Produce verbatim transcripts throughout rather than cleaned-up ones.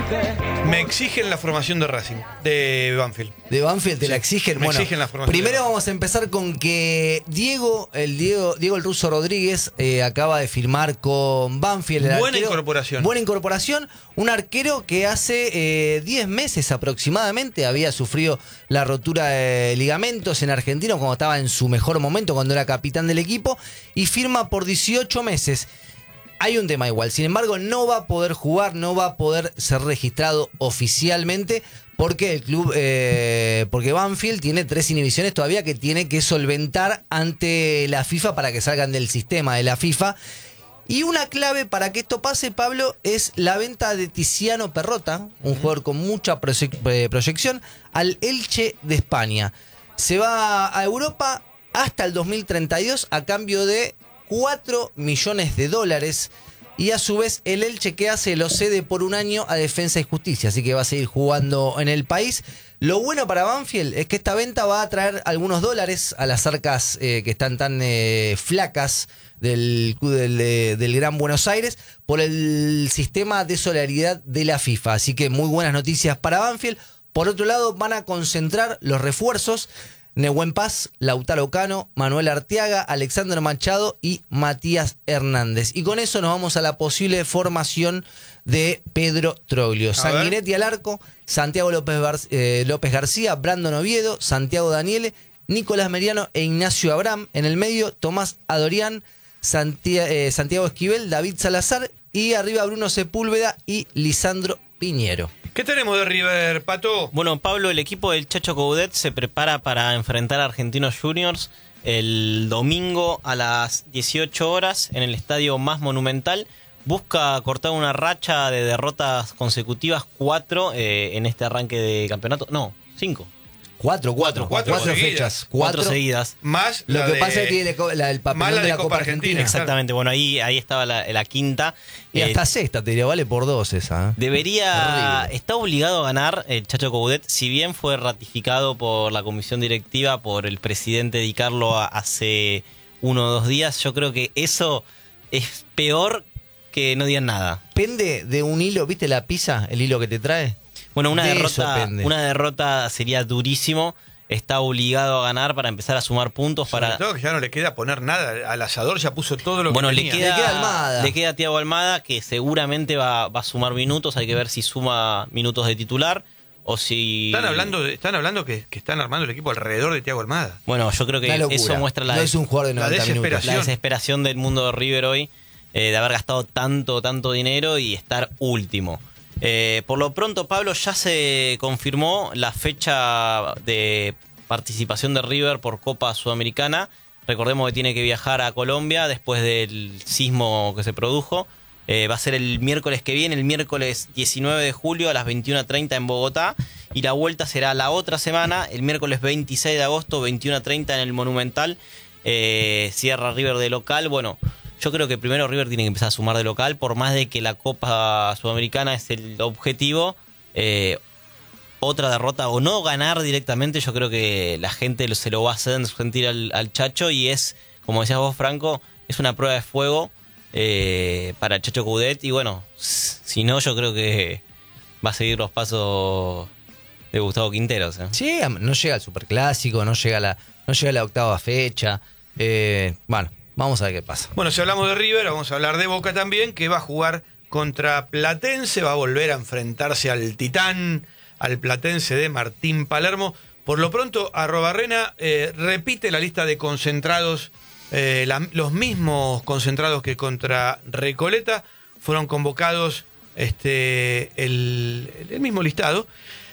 Me exigen la formación de Racing, de Banfield. De Banfield te Sí, la exigen. me Bueno, exigen la formación primero de vamos a empezar con que Diego, el Diego, Diego el Ruso Rodríguez, eh, acaba de firmar con Banfield. El Buena arquero, incorporación. Buena incorporación. Un arquero que hace diez meses aproximadamente había sufrido la rotura de ligamentos en Argentino cuando estaba en su mejor momento, cuando era capitán del equipo, y firma por dieciocho meses. Hay un tema igual, sin embargo no va a poder jugar, no va a poder ser registrado oficialmente porque el club, eh, porque Banfield tiene tres inhibiciones todavía que tiene que solventar ante la FIFA para que salgan del sistema de la FIFA. Y una clave para que esto pase, Pablo, es la venta de Tiziano Perrota, un jugador con mucha proye- proyección, al Elche de España. Se va a Europa hasta el dos mil treinta y dos a cambio de cuatro millones de dólares, y a su vez el Elche, que hace, lo cede por un año a Defensa y Justicia, así que va a seguir jugando en el país. Lo bueno para Banfield es que esta venta va a traer algunos dólares a las arcas eh, que están tan eh, flacas del, del, eh, del Gran Buenos Aires por el sistema de solidaridad de la FIFA, así que muy buenas noticias para Banfield. Por otro lado, van a concentrar los refuerzos: Nehuen Paz, Lautaro Cano, Manuel Arteaga, Alexander Machado y Matías Hernández. Y con eso nos vamos a la posible formación de Pedro Troglio. Sanguinetti al arco, Santiago López, Bar eh, López García, Brandon Oviedo, Santiago Daniele, Nicolás Meriano e Ignacio Abraham. En el medio, Tomás Adorián, Santia eh, Santiago Esquivel, David Salazar, y arriba Bruno Sepúlveda y Lisandro Piñero. ¿Qué tenemos de River, Pato? Bueno, Pablo, el equipo del Chacho Coudet se prepara para enfrentar a Argentinos Juniors el domingo a las dieciocho horas en el estadio más monumental. Busca cortar una racha de derrotas consecutivas, cuatro eh, en este arranque de campeonato. No, cinco. Cuatro, cuatro, Cuatro, cuatro, cuatro fechas. Cuatro, Cuatro seguidas. Más Lo la que de, pasa es que tiene la, el papelón más la de la Copa Argentina. Exactamente, bueno, ahí, ahí estaba la, la quinta. Y Eh, hasta sexta, te diría, vale por dos esa. ¿eh? Debería, Horrible. está obligado a ganar el Chacho Coudet, si bien fue ratificado por la comisión directiva, por el presidente Di Carlo a- hace uno o dos días. Yo creo que eso es peor que no digan nada. Pende de un hilo, ¿viste la pizza? El hilo que te trae. Bueno, una De eso derrota, pende. una derrota sería durísimo. Está obligado a ganar para empezar a sumar puntos. Sobre Para todo que ya no le queda poner nada. Al asador ya puso todo lo Bueno, que le tenía. queda, Le queda Almada. le queda a Thiago Almada, que seguramente va, va a sumar minutos. Hay que ver si suma minutos de titular o si... Están hablando, de- están hablando que, que están armando el equipo alrededor de Thiago Almada. Bueno, yo creo que Una locura. eso muestra la, No es un jugador de la noventa minutos. desesperación. la desesperación del mundo de River hoy, eh, de haber gastado tanto, tanto dinero y estar último. Eh, por lo pronto, Pablo, ya se confirmó la fecha de participación de River por Copa Sudamericana. Recordemos que tiene que viajar a Colombia después del sismo que se produjo. Eh, va a ser el miércoles que viene, el miércoles diecinueve de julio a las veintiuna treinta en Bogotá. Y la vuelta será la otra semana, el miércoles veintiséis de agosto, veintiuna treinta en el Monumental. Eh, cierra River de local. Bueno, yo creo que primero River tiene que empezar a sumar de local, por más de que la Copa Sudamericana es el objetivo. Eh, otra derrota o no ganar directamente, yo creo que la gente se lo va a hacer sentir al, al Chacho, y es, como decías vos, Franco, es una prueba de fuego eh, para el Chacho Coudet. Y bueno, si no, yo creo que va a seguir los pasos de Gustavo Quinteros. ¿eh? Sí, no llega al superclásico, no llega a la, no llega a la octava fecha. Eh, bueno, vamos a ver qué pasa. Bueno, si hablamos de River, vamos a hablar de Boca también, que va a jugar contra Platense, va a volver a enfrentarse al Titán, al Platense de Martín Palermo. Por lo pronto, Arrobarrena eh, repite la lista de concentrados, eh, la, los mismos concentrados que contra Recoleta, fueron convocados este, el, el mismo listado.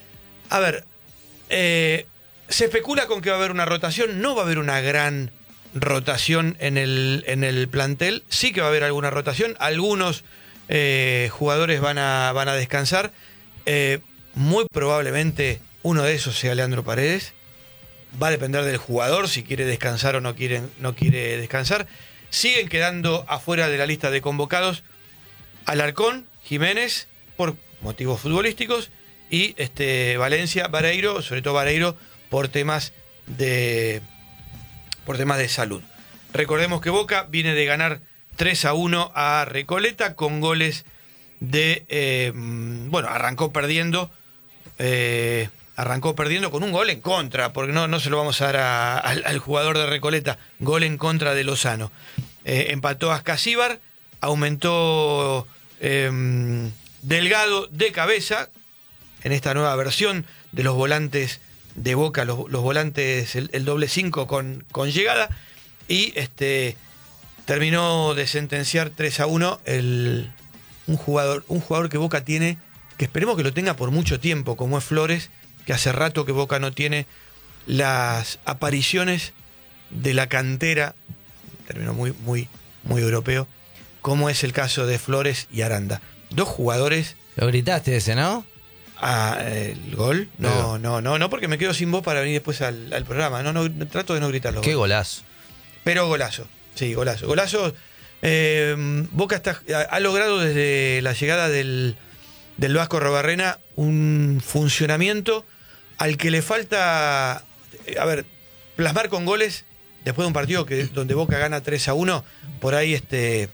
A ver, eh, se especula con que va a haber una rotación, no va a haber una gran rotación en el, en el plantel, sí que va a haber alguna rotación, algunos eh, jugadores van a, van a descansar, eh, muy probablemente uno de esos sea Leandro Paredes, va a depender del jugador si quiere descansar o no quiere, no quiere descansar. Siguen quedando afuera de la lista de convocados Alarcón, Jiménez, por motivos futbolísticos, y este, Valencia, Vareiro, sobre todo Vareiro, por temas de por temas de salud. Recordemos que Boca viene de ganar tres a uno a Recoleta con goles de, eh, bueno, arrancó perdiendo, eh, arrancó perdiendo con un gol en contra, porque no, no se lo vamos a dar a, al, al jugador de Recoleta, gol en contra de Lozano. Eh, empató Ascasíbar, aumentó eh, Delgado de cabeza, en esta nueva versión de los volantes de Boca, los, los volantes, el, el doble cinco con, con llegada, y este terminó de sentenciar tres a uno el, un, jugador, un jugador que Boca tiene, que esperemos que lo tenga por mucho tiempo, como es Flores, que hace rato que Boca no tiene las apariciones de la cantera, término muy, muy, muy europeo, como es el caso de Flores y Aranda. Dos jugadores. Lo gritaste ese, ¿no? Ah, ¿el gol? No, no, no, no, porque me quedo sin voz para venir después al, al programa. No, no, trato de no gritarlo. Qué golazo. Pero golazo, sí, golazo. Golazo. Eh, Boca está, ha, ha logrado desde la llegada del, del Vasco Arrobarrena un funcionamiento al que le falta, a ver, plasmar con goles después de un partido que, donde Boca gana tres a uno, por ahí este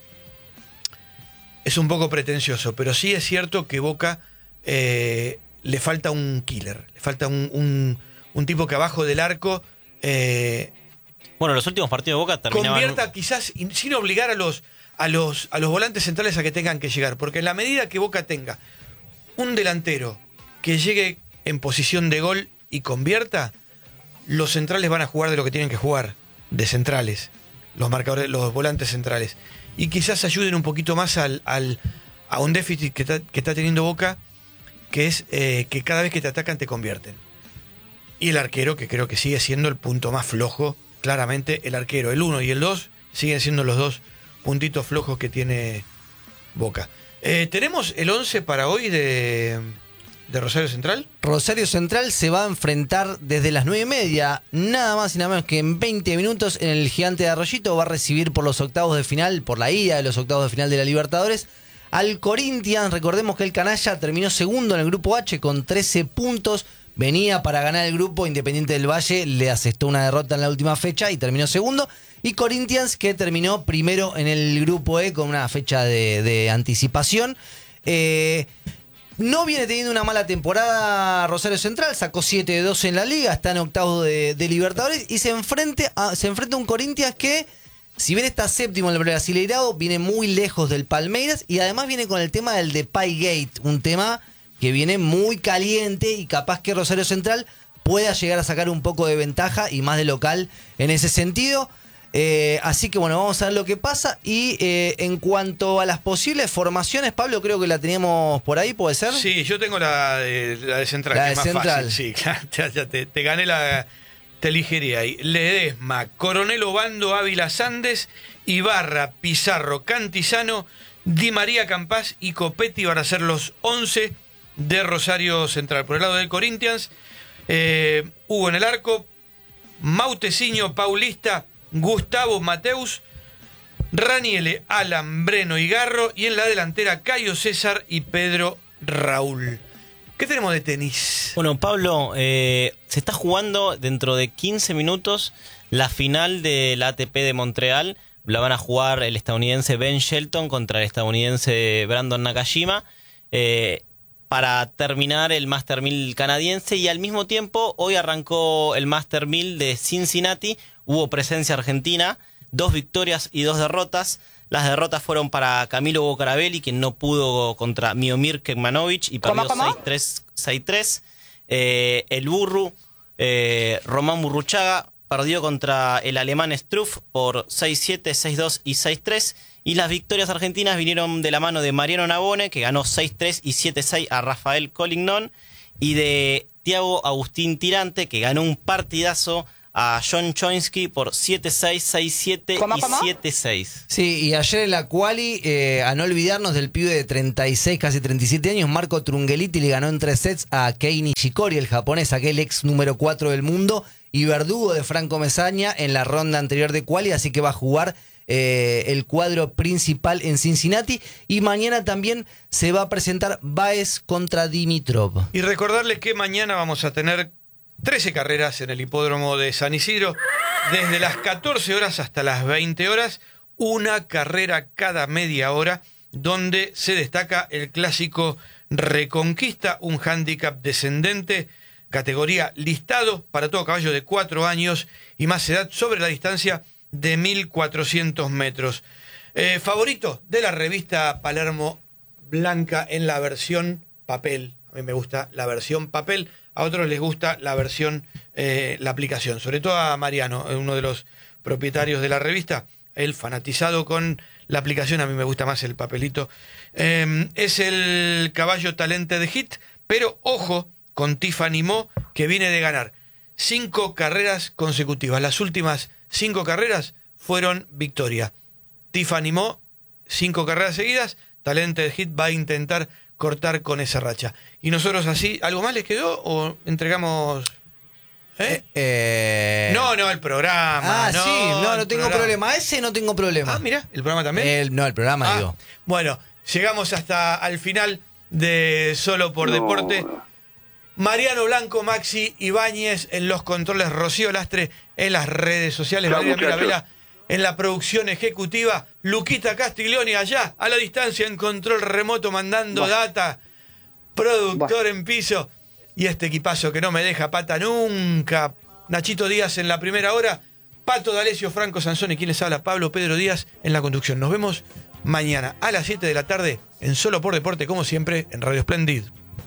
es un poco pretencioso, pero sí es cierto que Boca eh, le falta un killer, le falta un, un, un tipo que abajo del arco eh, bueno, los últimos partidos de Boca terminaban... convierta quizás sin obligar a los, a, los, a los volantes centrales a que tengan que llegar, porque en la medida que Boca tenga un delantero que llegue en posición de gol y convierta, los centrales van a jugar de lo que tienen que jugar, de centrales, los marcadores, los volantes centrales, y quizás ayuden un poquito más al, al, a un déficit que está, que está teniendo Boca, que es eh, que cada vez que te atacan te convierten. Y el arquero, que creo que sigue siendo el punto más flojo, claramente el arquero, el uno y el dos, siguen siendo los dos puntitos flojos que tiene Boca. Eh, ¿Tenemos el once para hoy de, de Rosario Central? Rosario Central se va a enfrentar desde las nueve y media, nada más y nada menos que en veinte minutos, en el Gigante de Arroyito. Va a recibir por los octavos de final, por la ida de los octavos de final de la Libertadores, al Corinthians. Recordemos que el canalla terminó segundo en el grupo H con trece puntos. Venía para ganar el grupo, Independiente del Valle le asestó una derrota en la última fecha y terminó segundo. Y Corinthians, que terminó primero en el grupo E con una fecha de, de anticipación. Eh, no viene teniendo una mala temporada Rosario Central, sacó siete de doce en la liga, está en octavos de, de Libertadores y se enfrenta, a, se enfrenta a un Corinthians que, si bien está séptimo en el Brasileirao, viene muy lejos del Palmeiras y además viene con el tema del Depay Gate, un tema que viene muy caliente y capaz que Rosario Central pueda llegar a sacar un poco de ventaja y más de local en ese sentido. Eh, así que bueno, vamos a ver lo que pasa. Y eh, en cuanto a las posibles formaciones, Pablo, creo que la teníamos por ahí, ¿puede ser? Sí, yo tengo la de, la de Central, la que de es más Central. fácil. Sí, ya, ya te, te gané la te ligería ahí. Ledesma, Coronel Obando, Ávila Sandes, Ibarra, Pizarro, Cantizano, Di María Campás y Copetti van a ser los once de Rosario Central. Por el lado del Corinthians, eh, Hugo en el arco, Mauteciño, Paulista, Gustavo Mateus, Raniele, Alan, Breno y Garro, y en la delantera Cayo César y Pedro Raúl. ¿Qué tenemos de tenis? Bueno, Pablo, eh, se está jugando dentro de quince minutos la final de la A T P de Montreal. La van a jugar el estadounidense Ben Shelton contra el estadounidense Brandon Nakashima. Eh, para terminar el Master mil canadiense, y al mismo tiempo hoy arrancó el Master mil de Cincinnati. Hubo presencia argentina, dos victorias y dos derrotas. Las derrotas fueron para Camilo Bocarabelli, quien no pudo contra Miomir Kekmanovic y perdió seis tres, seis tres. Eh, el Burru, eh, Román Burruchaga, perdió contra el alemán Struff por seis siete, seis dos y seis tres. Y las victorias argentinas vinieron de la mano de Mariano Navone, que ganó seis tres y siete seis a Rafael Collignon, y de Thiago Agustín Tirante, que ganó un partidazo a John Choinsky por siete seis, seis siete y siete seis. Sí, y ayer en la quali, eh, a no olvidarnos del pibe de treinta y seis, casi treinta y siete años, Marco Trungelliti, le ganó en tres sets a Kei Nishikori, el japonés, aquel ex número cuatro del mundo y verdugo de Franco Mesaña en la ronda anterior de quali, así que va a jugar eh, el cuadro principal en Cincinnati. Y mañana también se va a presentar Baez contra Dimitrov. Y recordarles que mañana vamos a tener trece carreras en el hipódromo de San Isidro, desde las catorce horas hasta las veinte horas, una carrera cada media hora, donde se destaca el clásico Reconquista, un hándicap descendente, categoría listado para todo caballo de cuatro años y más edad sobre la distancia de mil cuatrocientos metros. Eh, favorito de la revista Palermo Blanca en la versión papel. A mí me gusta la versión papel, a otros les gusta la versión, eh, la aplicación. Sobre todo a Mariano, uno de los propietarios de la revista, él fanatizado con la aplicación, a mí me gusta más el papelito. Eh, es el caballo Talented Hit, pero ojo con Tiffany Mo, que viene de ganar cinco carreras consecutivas. Las últimas cinco carreras fueron victoria. Tiffany Mo, cinco carreras seguidas. Talented Hit va a intentar cortar con esa racha. Y nosotros así, ¿algo más les quedó o entregamos? ¿Eh? Eh, eh... No, no, el programa. Ah, no, sí, no, no tengo programa. problema. Ese no tengo problema. Ah, mira, el programa también. El, no, el programa, Ah, digo. bueno, llegamos hasta al final de Solo por No. Deporte. Mariano Blanco, Maxi Ibáñez en los controles, Rocío Lastre en las redes sociales, Chao, Valeria muchachos. Mirabella en la producción ejecutiva, Luquita Castiglioni allá a la distancia en control remoto mandando Bah. data, productor en piso y este equipazo que no me deja pata nunca. Nachito Díaz en la primera hora, Pato D'Alessio, Franco Sansoni, quien les habla, Pablo Pedro Díaz en la conducción. Nos vemos mañana a las siete de la tarde en Solo por Deporte, como siempre, en Radio Splendid.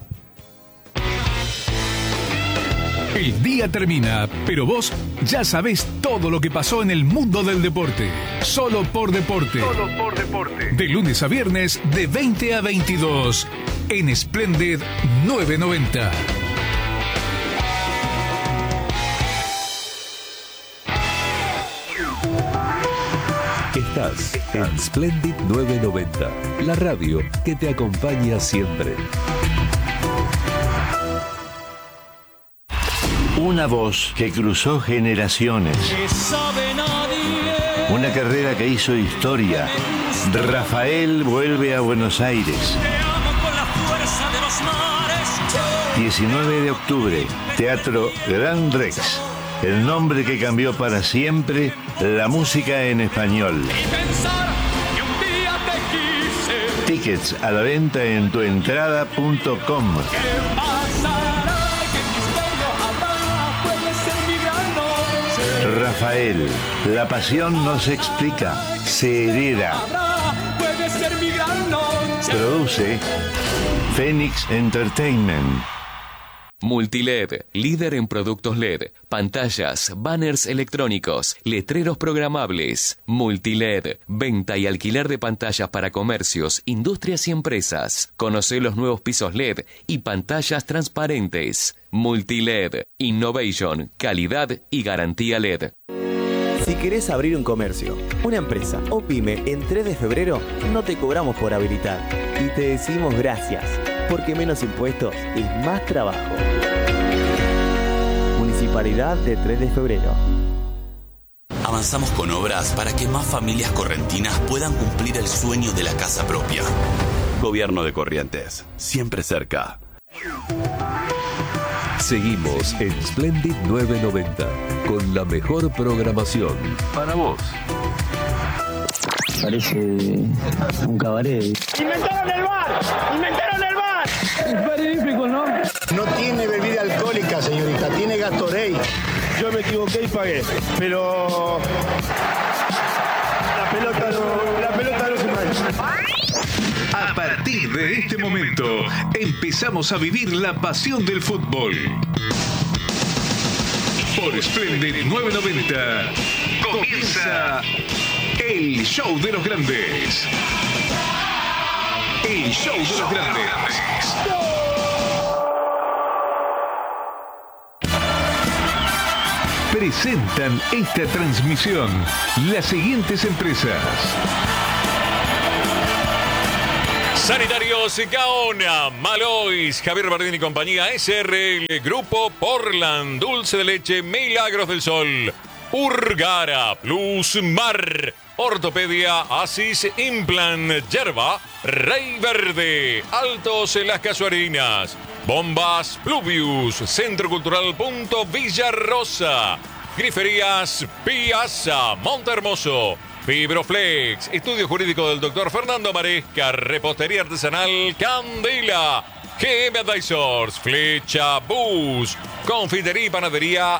El día termina, pero vos ya sabés todo lo que pasó en el mundo del deporte. Solo por Deporte. Solo por Deporte. De lunes a viernes, de veinte a veintidós, en Splendid novecientos noventa. Estás en Splendid novecientos noventa, la radio que te acompaña siempre. Una voz que cruzó generaciones. Una carrera que hizo historia. Rafael vuelve a Buenos Aires. diecinueve de octubre, Teatro Gran Rex. El nombre que cambió para siempre la música en español. Tickets a la venta en tuentrada punto com. Rafael, la pasión no se explica, se hereda. Produce Phoenix Entertainment. Multiled, líder en productos L E D, pantallas, banners electrónicos, letreros programables. Multiled, venta y alquiler de pantallas para comercios, industrias y empresas. Conoce los nuevos pisos L E D y pantallas transparentes. Multiled, innovation, calidad y garantía L E D. Si querés abrir un comercio, una empresa o pyme en tres de febrero, no te cobramos por habilitar y te decimos gracias, porque menos impuestos es más trabajo. Municipalidad de tres de febrero. Avanzamos con obras para que más familias correntinas puedan cumplir el sueño de la casa propia. Gobierno de Corrientes, siempre cerca. Seguimos en Splendid novecientos noventa, con la mejor programación para vos. Parece un cabaret. ¡Inventaron el bar! ¡Inventaron el bar! Es magnífico, ¿no? No tiene bebida alcohólica, señorita, tiene Gatorade. Yo me equivoqué y pagué, pero la pelota no, la pelota no se mancha. A partir de este momento, empezamos a vivir la pasión del fútbol. Por Splendid novecientos noventa, comienza el show de los grandes. El show de los grandes. Presentan esta transmisión las siguientes empresas. Sanitarios Gaona, Malois, Javier Bardín y compañía, S R L, Grupo Portland, Dulce de Leche, Milagros del Sol, Urgara, Plus Mar, Ortopedia, Asis, Implant, Yerba, Rey Verde, Altos en las Casuarinas, Bombas, Pluvius, Centro Cultural Punto Villa Rosa, Griferías Piazza, Monte Hermoso, Fibroflex, estudio jurídico del doctor Fernando Maresca, repostería artesanal Candela, G M Advisors, Flecha Bus, confitería y panadería